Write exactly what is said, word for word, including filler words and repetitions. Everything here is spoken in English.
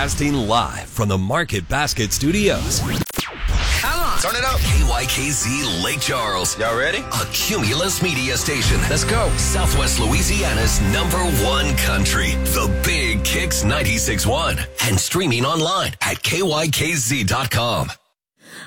Broadcasting live from the Market Basket Studios. Come on. Turn it up. K Y K Z Lake Charles. Y'all ready? A Cumulus media station. Let's go. Southwest Louisiana's number one country. The Big Kicks ninety-six point one. And streaming online at K Y K Z dot com.